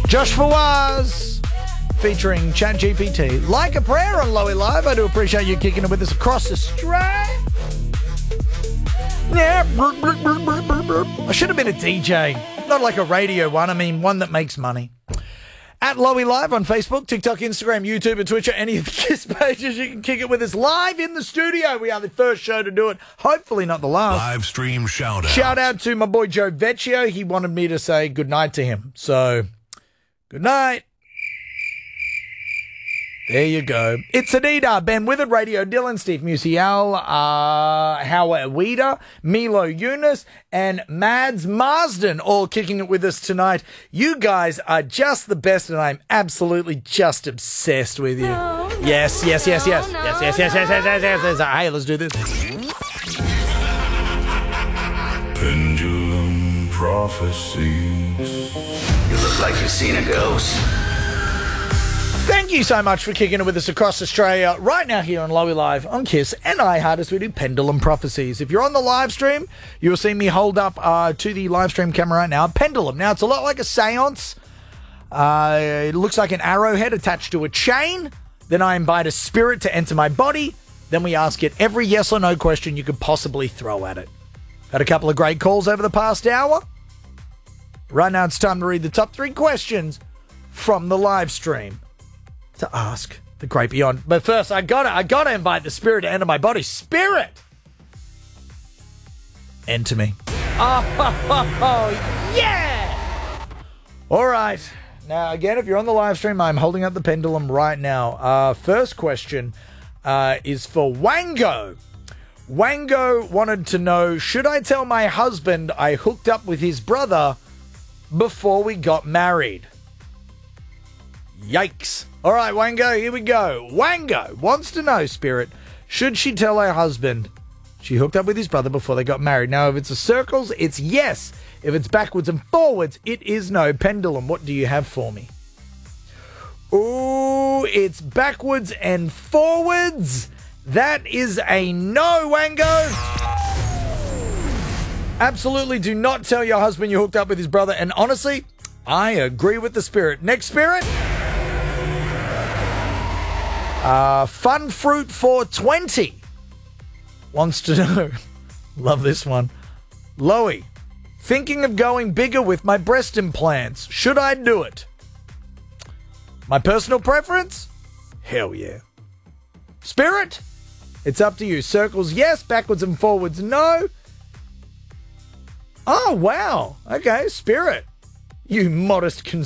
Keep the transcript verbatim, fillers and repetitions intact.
Josh Fawaz featuring ChatGPT. Like a prayer on Lowy Live. I do appreciate you kicking it with us across the strand. Yeah. I should have been a D J. Not like a radio one. I mean, one that makes money. At Lowy Live on Facebook, TikTok, Instagram, YouTube, and Twitch, any of the KISS pages, you can kick it with us live in the studio. We are the first show to do it. Hopefully not the last. Live stream shout out. Shout out to my boy Joe Vecchio. He wanted me to say good night to him. So, good night. There you go. It's Anita, Ben Withard, Radio Dylan, Steve Musial, uh, Howard Weeder, Milo Yunus, and Mads Marsden all kicking it with us tonight. You guys are just the best, and I'm absolutely just obsessed with you. No, no, yes, yes, yes, yes. no, yes, yes, yes, yes, yes, yes, yes, yes. Hey, let's do this. Pendulum prophecies. You look like you've seen a ghost. Thank you so much for kicking it with us across Australia right now here on Lowy Live on KISS and iHeart as we do Pendulum Prophecies. If you're on the live stream, you'll see me hold up uh, to the live stream camera right now a pendulum. Now, it's a lot like a seance. Uh, it looks like an arrowhead attached to a chain. Then I invite a spirit to enter my body. Then we ask it every yes or no question you could possibly throw at it. Had a couple of great calls over the past hour. Right now, it's time to read the top three questions from the live stream to ask the great beyond. But first, I gotta, I gotta invite the spirit to enter my body. Spirit! Enter me. Oh, oh, oh, oh, yeah! All right. Now, again, if you're on the live stream, I'm holding up the pendulum right now. Uh, first question uh, is for Wango. Wango wanted to know, should I tell my husband I hooked up with his brother before we got married? Yikes. All right, Wango, here we go. Wango wants to know, Spirit, should she tell her husband she hooked up with his brother before they got married? Now, if it's a circles, it's yes. If it's backwards and forwards, it is no. Pendulum, what do you have for me? Ooh, it's backwards and forwards. That is a no, Wango. Absolutely do not tell your husband you hooked up with his brother. And honestly, I agree with the Spirit. Next, Spirit. Uh, Fun Fruit four twenty wants to know. Love this one. Loey, thinking of going bigger with my breast implants. Should I do it? My personal preference? Hell yeah. Spirit? It's up to you. Circles, yes. Backwards and forwards, no. Oh, wow. Okay, Spirit. You modest